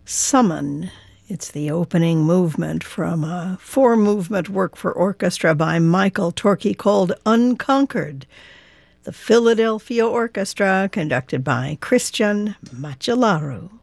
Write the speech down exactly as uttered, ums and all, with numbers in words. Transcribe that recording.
Summon. It's the opening movement from a four-movement work for orchestra by Michael Torke called Unconquered. The Philadelphia Orchestra, conducted by Christian Macellaro.